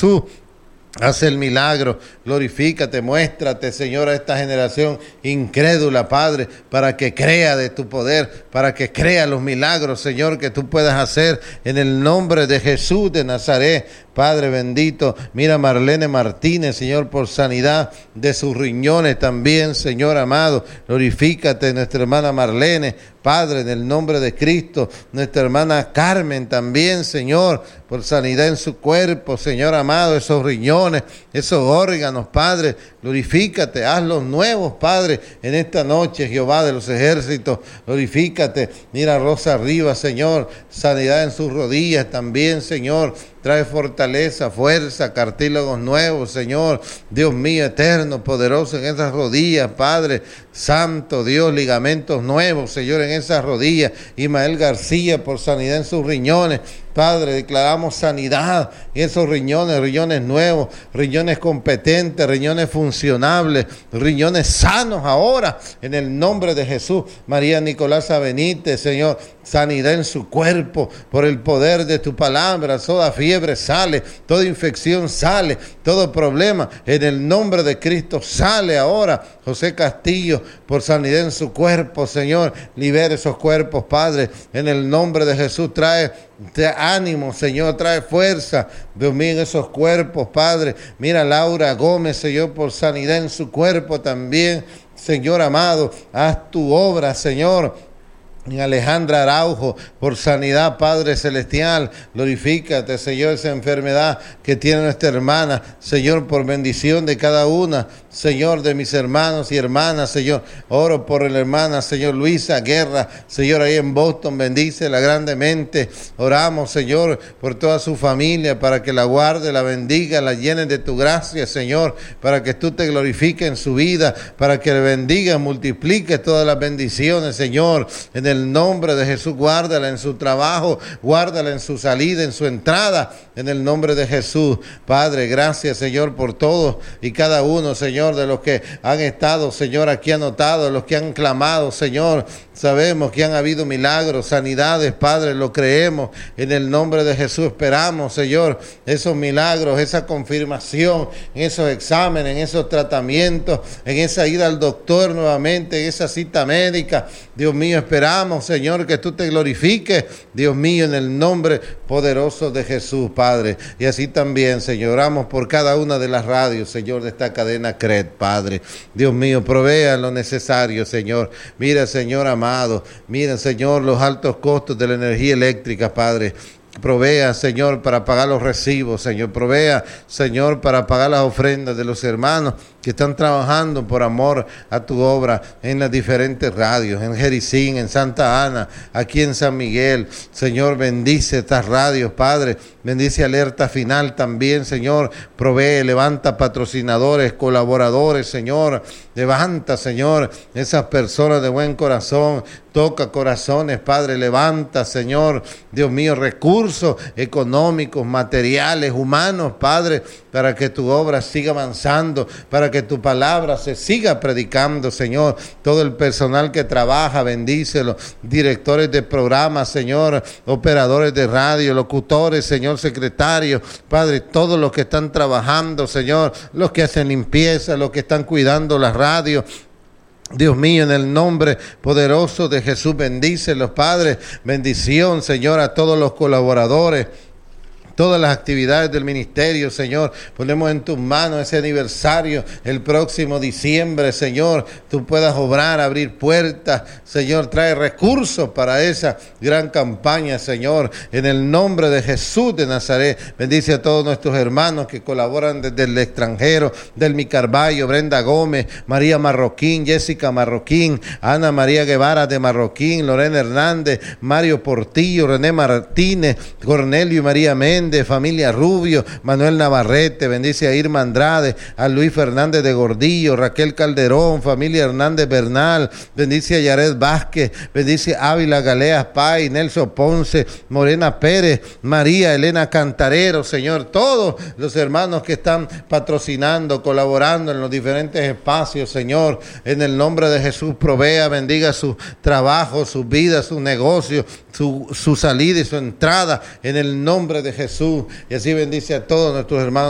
Jesús. Haz el milagro, glorifícate, muéstrate, Señor, a esta generación incrédula, Padre, para que crea de tu poder, para que crea los milagros, Señor, que tú puedas hacer en el nombre de Jesús de Nazaret. Padre bendito, mira a Marlene Martínez, Señor, por sanidad de sus riñones también, Señor amado. Glorifícate, nuestra hermana Marlene, Padre, en el nombre de Cristo. Nuestra hermana Carmen también, Señor, por sanidad en su cuerpo, Señor amado, esos riñones, esos órganos, Padre. Glorifícate, hazlos nuevos, Padre, en esta noche, Jehová de los ejércitos. Glorifícate, mira a Rosa Rivas, Señor, sanidad en sus rodillas también, Señor. Trae fortaleza, fuerza, cartílagos nuevos, Señor. Dios mío, eterno, poderoso en esas rodillas, Padre Santo, Dios, ligamentos nuevos, Señor, en esas rodillas. Ismael García por sanidad en sus riñones. Padre, declaramos sanidad en esos riñones, riñones nuevos, riñones competentes, riñones funcionables, riñones sanos ahora, en el nombre de Jesús. María Nicolasa Benítez, Señor, sanidad en su cuerpo por el poder de tu palabra. Toda fiebre sale, toda infección sale, todo problema en el nombre de Cristo sale ahora. José Castillo, por sanidad en su cuerpo, Señor, libera esos cuerpos, Padre, en el nombre de Jesús. Trae ánimo, Señor, trae fuerza, Dios mío, en esos cuerpos, Padre. Mira Laura Gómez, Señor, por sanidad en su cuerpo también, Señor amado, haz tu obra, Señor. En Alejandra Araujo, por sanidad, Padre Celestial, glorifícate, Señor, esa enfermedad que tiene nuestra hermana, Señor, por bendición de cada una, Señor, de mis hermanos y hermanas, Señor, oro por la hermana, Señor, Luisa Guerra, Señor, ahí en Boston, bendícela grandemente, oramos, Señor, por toda su familia, para que la guarde, la bendiga, la llene de tu gracia, Señor, para que tú te glorifiques en su vida, para que le bendiga, multiplique todas las bendiciones, Señor, en el nombre de Jesús. Guárdala en su trabajo, guárdala en su salida, en su entrada, en el nombre de Jesús. Padre, gracias, Señor, por todos y cada uno, Señor, de los que han estado, Señor, aquí anotados, los que han clamado, Señor. Sabemos que han habido milagros, sanidades, Padre, lo creemos, en el nombre de Jesús. Esperamos, Señor, esos milagros, esa confirmación, en esos exámenes, en esos tratamientos, en esa ida al doctor nuevamente, en esa cita médica. Dios mío, esperamos, Señor, que tú te glorifiques, Dios mío, en el nombre poderoso de Jesús, Padre. Y así también, Señor, oramos por cada una de las radios, Señor, de esta cadena CRED, Padre. Dios mío, provea lo necesario, Señor. Mira, Señor amado, mira, Señor, los altos costos de la energía eléctrica, Padre. Provea, Señor, para pagar los recibos, Señor. Provea, Señor, para pagar las ofrendas de los hermanos que están trabajando por amor a tu obra en las diferentes radios, en Jericín, en Santa Ana, aquí en San Miguel. Señor, bendice estas radios, Padre. Bendice Alerta Final también, Señor. Provee, levanta patrocinadores, colaboradores, Señor. Levanta, Señor, esas personas de buen corazón. Toca corazones, Padre. Levanta, Señor, Dios mío, recursos económicos, materiales, humanos, Padre, para que tu obra siga avanzando, para que tu palabra se siga predicando, Señor. Todo el personal que trabaja, bendícelo. Directores de programas, Señor. Operadores de radio, locutores, Señor, secretarios, Padre, todos los que están trabajando, Señor. Los que hacen limpieza, los que están cuidando las radios. Dios mío, en el nombre poderoso de Jesús, bendícelos, Padre. Bendición, Señor, a todos los colaboradores. Todas las actividades del ministerio, Señor, ponemos en tus manos ese aniversario el próximo diciembre, Señor. Tú puedas obrar, abrir puertas, Señor. Trae recursos para esa gran campaña, Señor. En el nombre de Jesús de Nazaret, bendice a todos nuestros hermanos que colaboran desde el extranjero, Delmi Carballo, Brenda Gómez, María Marroquín, Jessica Marroquín, Ana María Guevara de Marroquín, Lorena Hernández, Mario Portillo, René Martínez, Cornelio y María Méndez, familia Rubio, Manuel Navarrete, bendice a Irma Andrade, a Luis Fernández de Gordillo, Raquel Calderón, familia Hernández Bernal, bendice a Yared Vázquez, bendice a Ávila Galeas Pay, Nelson Ponce, Morena Pérez, María Elena Cantarero, Señor, todos los hermanos que están patrocinando, colaborando en los diferentes espacios, Señor, en el nombre de Jesús, provea, bendiga su trabajo, su vida, su negocio, su salida y su entrada, en el nombre de Jesús. Y así bendice a todos nuestros hermanos